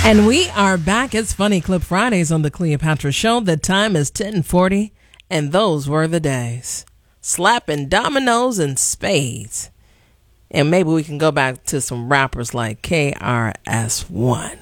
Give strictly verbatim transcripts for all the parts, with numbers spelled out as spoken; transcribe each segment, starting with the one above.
And we are back. It's Funny Clip Fridays on the Cleopatra Show. The time is ten forty, and those were the days. Slapping dominoes and spades. And maybe we can go back to some rappers like K R S One.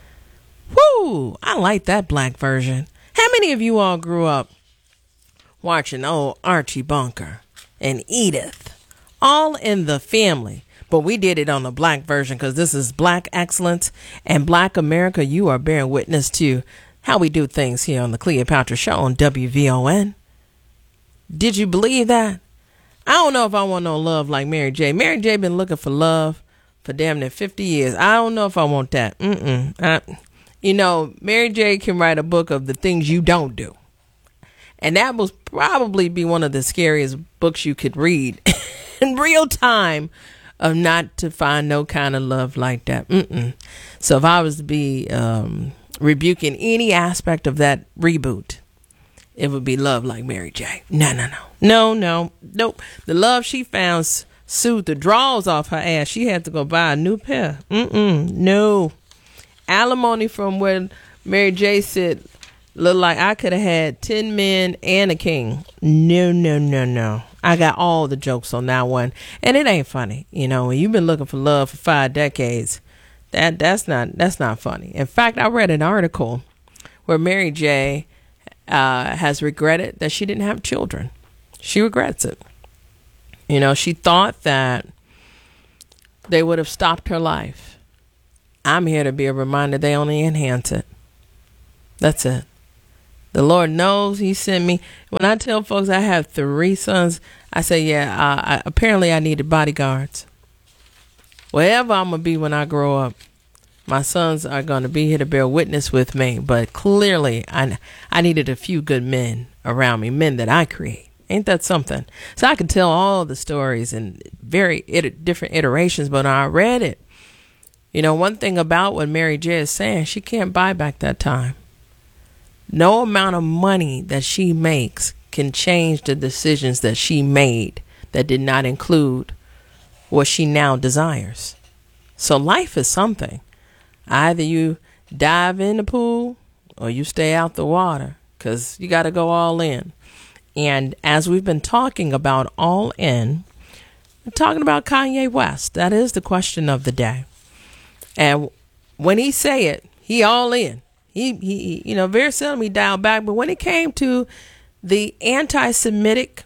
Woo! I like that black version. How many of you all grew up watching old Archie Bunker and Edith? All in the Family. But we did it on the black version because this is Black Excellence and Black America. You are bearing witness to how we do things here on the Cleopatra Show on W V O N. Did you believe that? I don't know if I want no love like Mary J. Mary J. been looking for love for damn near fifty years. I don't know if I want that. Mm-mm. I, you know, Mary J. can write a book of the things you don't do. And that will probably be one of the scariest books you could read in real time. Of not to find no kind of love like that. Mm-mm. So if I was to be um, rebuking any aspect of that reboot, it would be love like Mary J. No, no, no. No, no. Nope. The love she found sued the draws off her ass. She had to go buy a new pair. Mm-mm. No. Alimony from where Mary J said, look like I could have had ten men and a king. No, no, no, no. I got all the jokes on that one. And it ain't funny. You know, when you've been looking for love for five decades, that that's not that's not funny. In fact, I read an article where Mary J. Uh, has regretted that she didn't have children. She regrets it. You know, she thought that they would have stopped her life. I'm here to be a reminder they only enhance it. That's it. The Lord knows he sent me. When I tell folks I have three sons, I say, yeah, uh, I, apparently I needed bodyguards. Wherever I'm going to be when I grow up, my sons are going to be here to bear witness with me. But clearly, I, I needed a few good men around me, men that I create. Ain't that something? So I can tell all the stories in very it, different iterations, but when I read it, you know, one thing about what Mary J. is saying, she can't buy back that time. No amount of money that she makes can change the decisions that she made that did not include what she now desires. So life is something. Either you dive in the pool or you stay out the water because you got to go all in. And as we've been talking about all in, we're talking about Kanye West. That is the question of the day. And when he say it, he all in. He, he, you know, very seldom he dialed back. But when it came to the anti-Semitic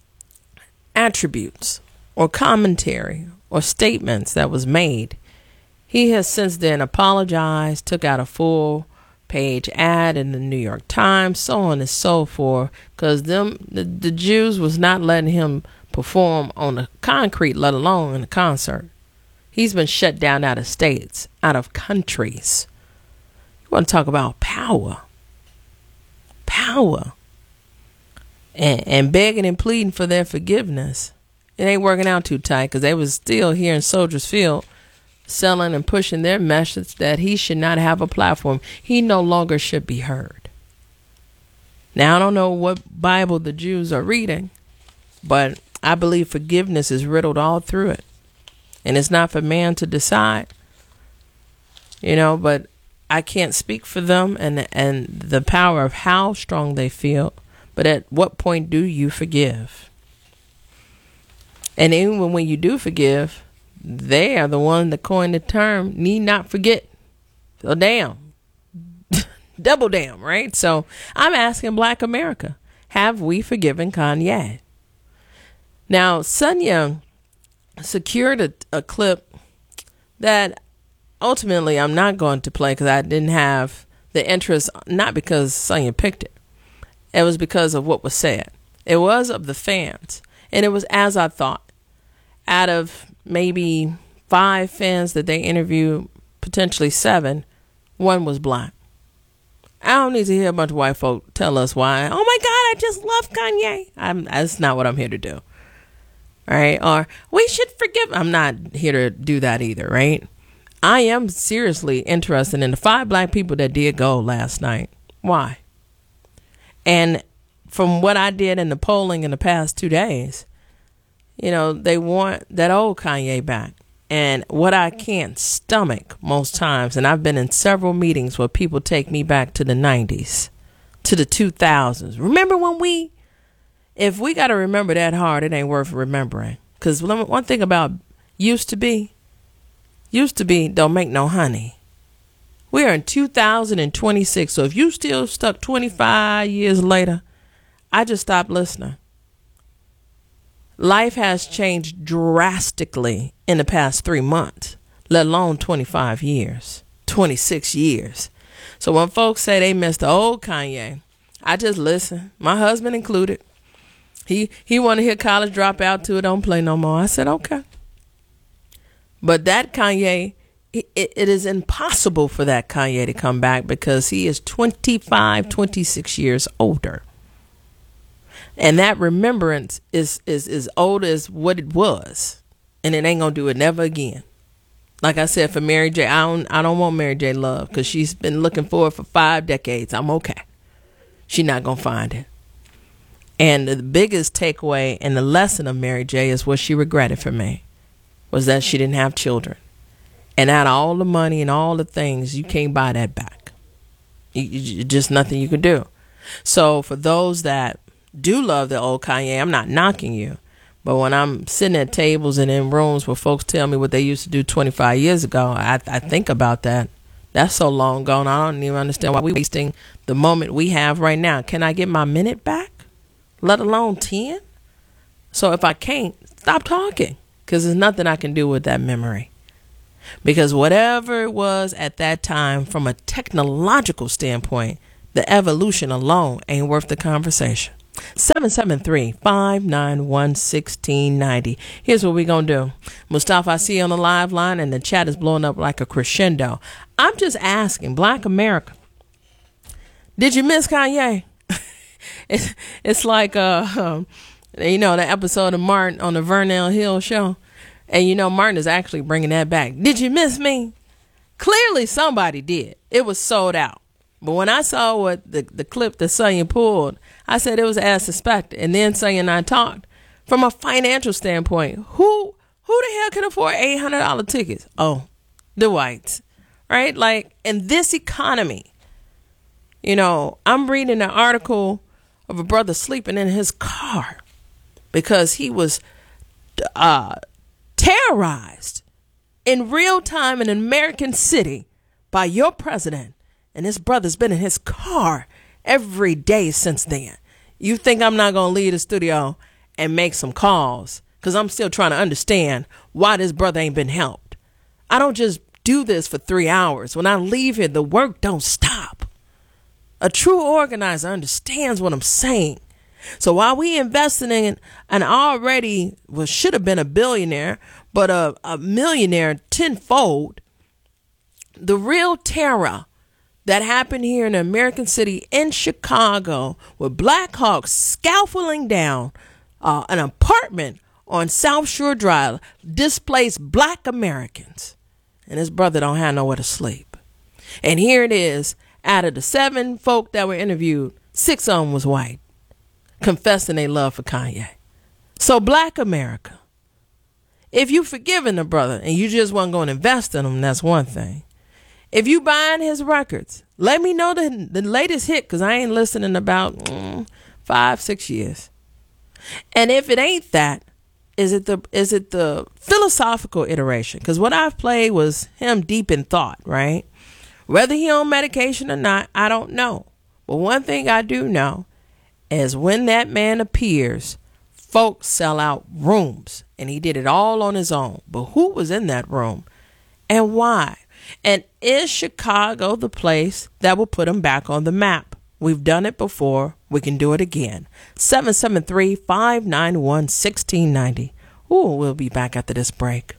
attributes or commentary or statements that was made, he has since then apologized, took out a full page ad in the New York Times, so on and so forth, because them the, the Jews was not letting him perform on the concrete, let alone in a concert. He's been shut down out of states, out of countries. Want to talk about power, power, and, and begging and pleading for their forgiveness. It ain't working out too tight because they was still here in Soldiers Field selling and pushing their message that he should not have a platform. He no longer should be heard. Now, I don't know what Bible the Jews are reading, but I believe forgiveness is riddled all through it. And it's not for man to decide, you know, but I can't speak for them and and the power of how strong they feel, but at what point do you forgive? And even when you do forgive, they are the one that coined the term need not forget. So damn, double damn, right? So I'm asking Black America, have we forgiven Kanye? Now, Sonia secured a, a clip that ultimately, I'm not going to play because I didn't have the interest, not because Sonya picked it. It was because of what was said. It was of the fans. And it was as I thought. Out of maybe five fans that they interviewed, potentially seven, one was Black. I don't need to hear a bunch of white folk tell us why. Oh my God, I just love Kanye. I'm, that's not what I'm here to do. All right. Or we should forgive. I'm not here to do that either. Right. I am seriously interested in the five Black people that did go last night. Why? And from what I did in the polling in the past two days, you know, they want that old Kanye back. And what I can't stomach most times, and I've been in several meetings where people take me back to the nineties, to the two thousands. Remember when we, if we got to remember that hard, it ain't worth remembering. Because one thing about used to be, used to be don't make no honey. We are in two thousand twenty-six. So if you still stuck twenty-five years later, I just stopped listening. Life has changed drastically in the past three months, let alone twenty-five years, twenty-six years. So when folks say they miss the old Kanye, I just listen, my husband included. He he want to hear College Dropout too. Don't play no more. I said, okay. But that Kanye, it, it is impossible for that Kanye to come back because he is twenty-five, twenty-six years older. And that remembrance is, is as old as what it was. And it ain't going to do it never again. Like I said, for Mary J, I don't, I don't want Mary J love because she's been looking for it for five decades. I'm okay. She's not going to find it. And the biggest takeaway and the lesson of Mary J is what she regretted for me was that she didn't have children. And out of all the money and all the things, you can't buy that back. You, you, just nothing you can do. So for those that do love the old Kanye, I'm not knocking you. But when I'm sitting at tables and in rooms where folks tell me what they used to do twenty-five years ago, I, I think about that. That's so long gone. I don't even understand why we're wasting the moment we have right now. Can I get my minute back? Let alone ten? So if I can't, stop talking. Because there's nothing I can do with that memory. Because whatever it was at that time, from a technological standpoint, the evolution alone ain't worth the conversation. seven seven three, five nine one, one six nine zero. Here's what we're going to do. Mustafa, I see you on the live line and the chat is blowing up like a crescendo. I'm just asking, Black America, did you miss Kanye? it's, it's like, uh, um, you know, the episode of Martin on the Vernell Hill show. And, you know, Martin is actually bringing that back. Did you miss me? Clearly somebody did. It was sold out. But when I saw what the, the clip that Sonya pulled, I said it was as suspected. And then Sonya and I talked. From a financial standpoint, who who the hell can afford eight hundred dollars tickets? Oh, the whites, right? Like, in this economy, you know, I'm reading an article of a brother sleeping in his car because he was uh, terrorized in real time in an American city by your president. And his brother's been in his car every day since then. You think I'm not going to leave the studio and make some calls because I'm still trying to understand why this brother ain't been helped. I don't just do this for three hours. When I leave here, the work don't stop. A true organizer understands what I'm saying. So while we investing in an already, well, should have been a billionaire, but a, a millionaire tenfold, the real terror that happened here in an American city in Chicago with Black Hawks scaffolding down uh, an apartment on South Shore Drive displaced Black Americans. And his brother don't have nowhere to sleep. And here it is, out of the seven folk that were interviewed, six of them was white, confessing their love for Kanye. So Black America, if you forgiving the brother and you just wasn't going to invest in him, that's one thing. If you buying his records, let me know the, the latest hit because I ain't listening about mm, five, six years. And if it ain't that, is it the is it the philosophical iteration? Because what I've played was him deep in thought, right? Whether he on medication or not, I don't know. But one thing I do know is when that man appears, folks sell out rooms. And he did it all on his own. But who was in that room and why? And is Chicago the place that will put him back on the map? We've done it before. We can do it again. seven seven three, five nine one, one six nine zero. Ooh, we'll be back after this break.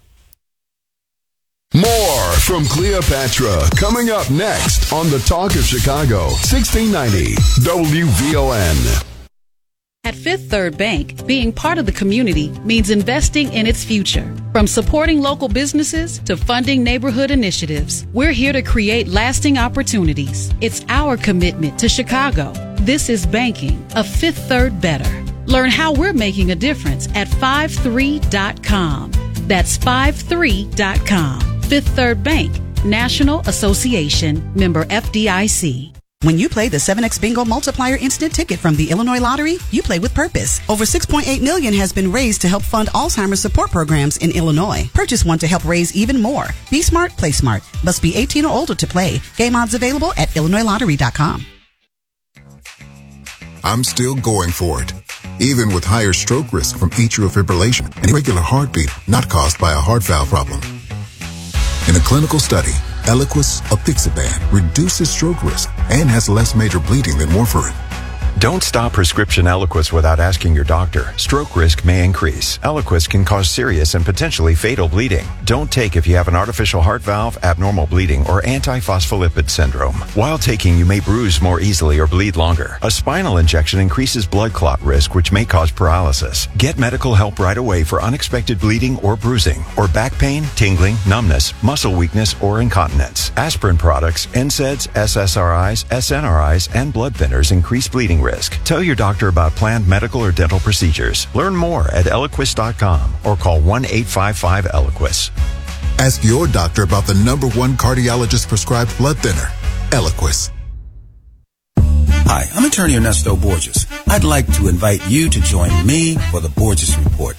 More from Cleopatra coming up next on the Talk of Chicago, sixteen ninety W V O N. At Fifth Third Bank, being part of the community means investing in its future. From supporting local businesses to funding neighborhood initiatives, we're here to create lasting opportunities. It's our commitment to Chicago. This is banking, a Fifth Third better. Learn how we're making a difference at five three dot com. That's five three dot com. Fifth Third Bank, National Association, member F D I C. When you play the seven X Bingo Multiplier Instant Ticket from the Illinois Lottery, you play with purpose. Over six point eight million dollars has been raised to help fund Alzheimer's support programs in Illinois. Purchase one to help raise even more. Be smart, play smart. Must be eighteen or older to play. Game odds available at illinois lottery dot com. I'm still going for it, even with higher stroke risk from atrial fibrillation and irregular heartbeat not caused by a heart valve problem. In a clinical study, Eliquis apixaban reduces stroke risk and has less major bleeding than warfarin. Don't stop prescription Eliquis without asking your doctor. Stroke risk may increase. Eliquis can cause serious and potentially fatal bleeding. Don't take if you have an artificial heart valve, abnormal bleeding, or antiphospholipid syndrome. While taking, you may bruise more easily or bleed longer. A spinal injection increases blood clot risk, which may cause paralysis. Get medical help right away for unexpected bleeding or bruising, or back pain, tingling, numbness, muscle weakness, or incontinence. Aspirin products, N SAIDs, S S R Is, S N R Is, and blood thinners increase bleeding risk. Tell your doctor about planned medical or dental procedures. Learn more at Eliquis dot com or call one eight five five Eliquis. Ask your doctor about the number one cardiologist prescribed blood thinner, Eliquis. Hi, I'm attorney Ernesto Borges. I'd like to invite you to join me for the Borges Report.